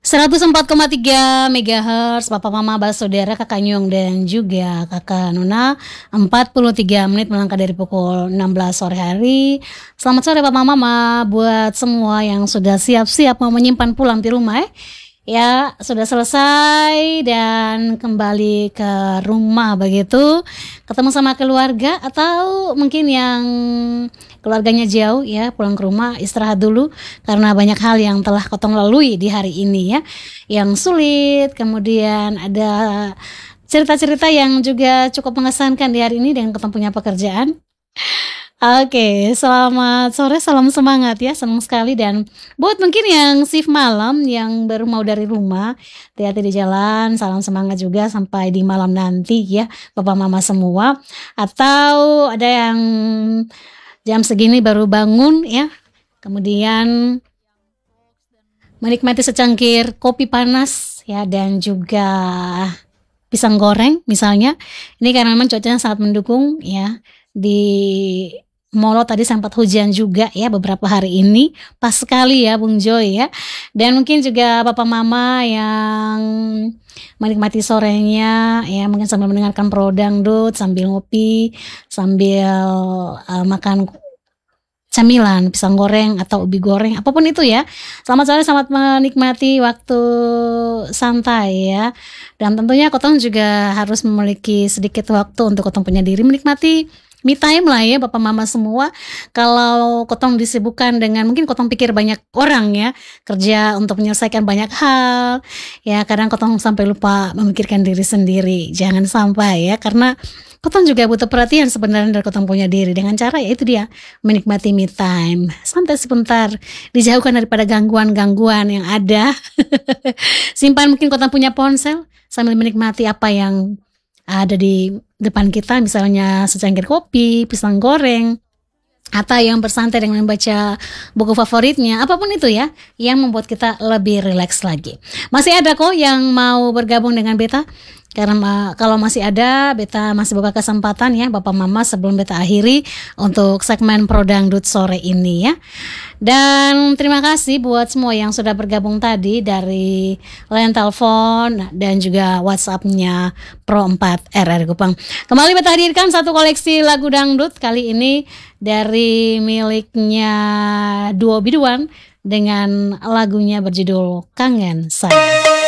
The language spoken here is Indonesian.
104,3 MHz Papa Mama Bas Saudara Kakak Nyong dan juga Kakak Nona. 43 menit melangkah dari pukul 16 sore hari. Selamat sore Papa Mama buat semua yang sudah siap-siap mau menyimpan pulang di rumah ya, sudah selesai dan kembali ke rumah begitu, ketemu sama keluarga atau mungkin yang keluarganya jauh ya, pulang ke rumah istirahat dulu karena banyak hal yang telah Kotong lalui di hari ini ya, yang sulit, kemudian ada cerita-cerita yang juga cukup mengesankan di hari ini dengan Kotong punya pekerjaan. Oke, selamat sore, salam semangat ya, senang sekali. Dan buat mungkin yang shift malam yang baru mau dari rumah, hati-hati di jalan, salam semangat juga sampai di malam nanti ya, Papa Mama semua. Atau ada yang jam segini baru bangun ya, kemudian menikmati secangkir kopi panas ya, dan juga pisang goreng misalnya. Ini karena memang cuacanya sangat mendukung ya. Di Molo tadi sempat hujan juga ya beberapa hari ini, pas sekali ya Bung Joy ya. Dan mungkin juga Papa Mama yang menikmati sorenya ya, mungkin sambil mendengarkan pro dangdut, sambil ngopi, sambil makan camilan, pisang goreng atau ubi goreng, apapun itu ya. Selamat sore, selamat menikmati waktu santai ya. Dan tentunya Kotong juga harus memiliki sedikit waktu untuk Kotong punya diri, menikmati me time lah ya Bapak Mama semua. Kalau Kotong disibukkan dengan mungkin Kotong pikir banyak orang ya, kerja untuk menyelesaikan banyak hal ya, kadang Kotong sampai lupa memikirkan diri sendiri. Jangan sampai ya, karena Kotong juga butuh perhatian sebenarnya dari Kotong punya diri, dengan cara ya itu dia, menikmati me time, santai sebentar, dijauhkan daripada gangguan-gangguan yang ada. Simpan mungkin Kotong punya ponsel sambil menikmati apa yang ada di depan kita, misalnya secangkir kopi, pisang goreng, atau yang bersantai dengan membaca buku favoritnya, apapun itu ya, yang membuat kita lebih rileks lagi. Masih ada kok yang mau bergabung dengan Beta, karena kalau masih ada, Beta masih buka kesempatan ya Bapak Mama sebelum Beta akhiri untuk segmen Pro Dangdut sore ini ya. Dan terima kasih buat semua yang sudah bergabung tadi dari line telepon dan juga WhatsApp-nya Pro 4 RR Kupang. Kembali Beta hadirkan satu koleksi lagu dangdut, kali ini dari miliknya Duo Biduan dengan lagunya berjudul Kangen Sayang.